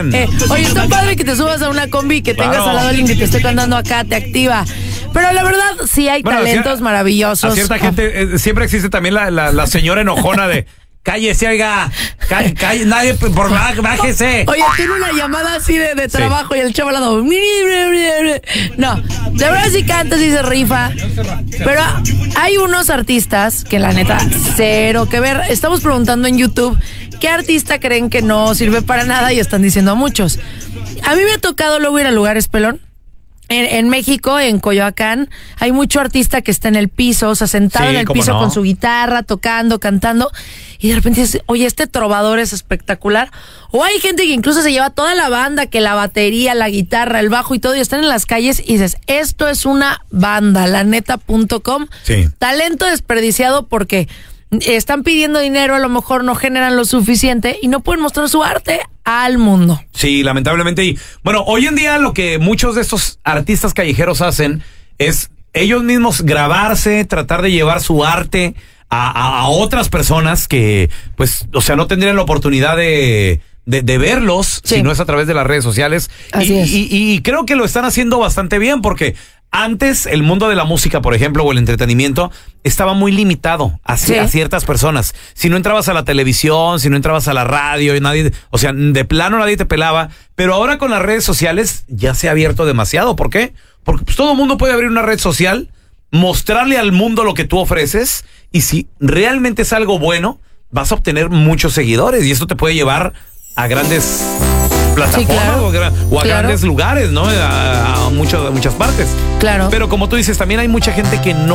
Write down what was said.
emoción. Oye, está padre que te subas a una combi y que tengas al lado alguien que te esté cantando acá, te activa. Pero la verdad, sí hay talentos maravillosos. A cierta gente siempre existe también la señora enojona de cállese, oiga, nadie, por bájese. Oye, tiene una llamada así de trabajo y el chavo al lado. No, de verdad sí canta, sí se rifa. Pero hay unos artistas que la neta, cero que ver. Estamos preguntando en YouTube qué artista creen que no sirve para nada y están diciendo a muchos. A mí me ha tocado luego ir a lugares, pelón. En México, en Coyoacán, hay mucho artista que está en el piso, o sea, sentado en el piso con su guitarra, tocando, cantando, y de repente dices, oye, este trovador es espectacular. O hay gente que incluso se lleva toda la banda, que la batería, la guitarra, el bajo y todo, y están en las calles y dices, esto es una banda, laneta.com. Sí. Talento desperdiciado porque están pidiendo dinero, a lo mejor no generan lo suficiente y no pueden mostrar su arte al mundo. Sí, lamentablemente. Y bueno, hoy en día lo que muchos de estos artistas callejeros hacen es ellos mismos grabarse, tratar de llevar su arte a otras personas que, pues, o sea, no tendrían la oportunidad de verlos si no es a través de las redes sociales. Y creo que lo están haciendo bastante bien porque antes el mundo de la música, por ejemplo, o el entretenimiento estaba muy limitado a ciertas personas. Si no entrabas a la televisión, si no entrabas a la radio, y nadie, o sea, de plano nadie te pelaba. Pero ahora con las redes sociales ya se ha abierto demasiado. ¿Por qué? Porque pues, todo el mundo puede abrir una red social, mostrarle al mundo lo que tú ofreces, y si realmente es algo bueno, vas a obtener muchos seguidores y esto te puede llevar a grandes plataformas o a grandes lugares, ¿no? A muchas partes. Claro. Pero como tú dices, también hay mucha gente que no